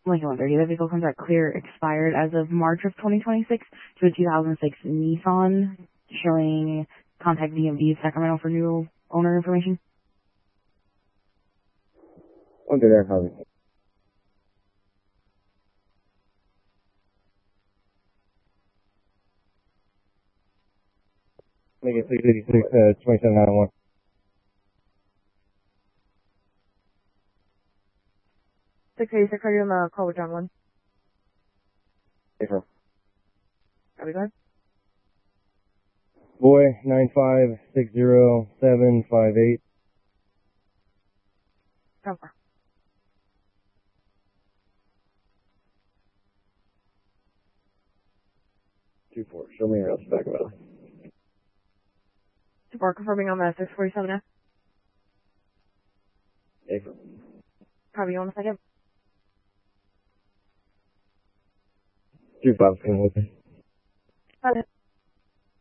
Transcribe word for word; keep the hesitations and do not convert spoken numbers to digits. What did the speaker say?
Lincoln one thirty, the vehicle contract clear expired as of March of twenty twenty-six to a two thousand six Nissan, showing contact D M V Sacramento for new owner information. I'll do that, Javi. Make it six eighty-six, uh, twenty-seven ninety-one. six eighty-six, are you on the call with John one? April. Are we good? Boy, nine five six zero seven five eight. John four. Two four. Show me your else back about. two four, confirming on the six forty-seven F. April. Copy you on a second. Two five. Come with me. Got it.